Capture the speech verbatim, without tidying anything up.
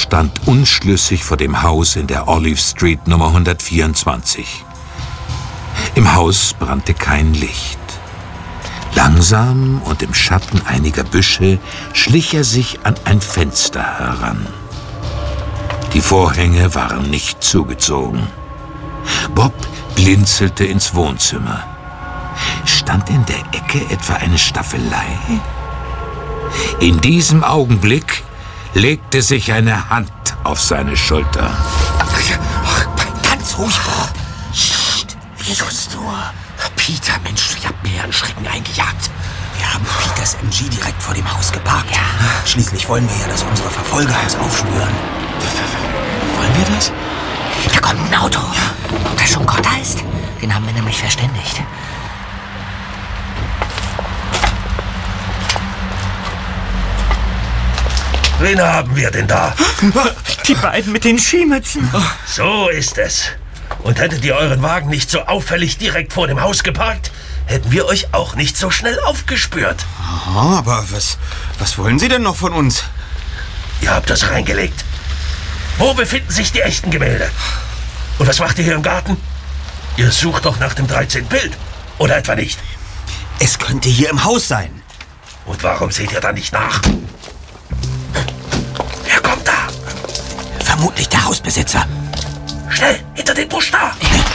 stand unschlüssig vor dem Haus in der Olive Street Nummer hundertvierundzwanzig. Im Haus brannte kein Licht. Langsam und im Schatten einiger Büsche schlich er sich an ein Fenster heran. Die Vorhänge waren nicht zugezogen. Bob blinzelte ins Wohnzimmer. Stand in der Ecke etwa eine Staffelei? In diesem Augenblick legte sich eine Hand auf seine Schulter. Ganz ruhig, Bob. Psst, wie ist nur? Peter, Mensch, ich hab mir einen Schrecken eingejagt. Wir haben Peters M G direkt vor dem Haus geparkt. Ja. Schließlich wollen wir ja, dass unsere Verfolger uns aufspüren. Wollen wir das? Da kommt ein Auto. Ja. Ob das schon Gott heißt? Den haben wir nämlich verständigt. Wen haben wir denn da? Die beiden mit den Skimützen. So ist es. Und hättet ihr euren Wagen nicht so auffällig direkt vor dem Haus geparkt, hätten wir euch auch nicht so schnell aufgespürt. Aha, aber was, was wollen Sie denn noch von uns? Ihr habt das reingelegt. Wo befinden sich die echten Gemälde? Und was macht ihr hier im Garten? Ihr sucht doch nach dem dreizehnten Bild. Oder etwa nicht? Es könnte hier im Haus sein. Und warum seht ihr da nicht nach? Wer kommt da? Vermutlich der Hausbesitzer. Schnell, hinter den Busch da!